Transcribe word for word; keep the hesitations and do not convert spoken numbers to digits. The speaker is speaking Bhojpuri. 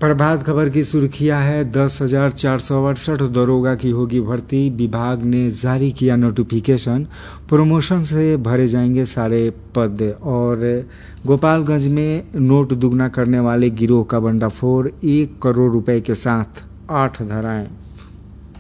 प्रभात खबर की सुर्खियां है दस हजार चार सौ अड़सठ दरोगा की होगी भर्ती। विभाग ने जारी किया नोटिफिकेशन। प्रमोशन से भरे जाएंगे सारे पद। और गोपालगंज में नोट दुगना करने वाले गिरोह का भंडाफोड़, एक करोड़ रुपए के साथ आठ धाराएं।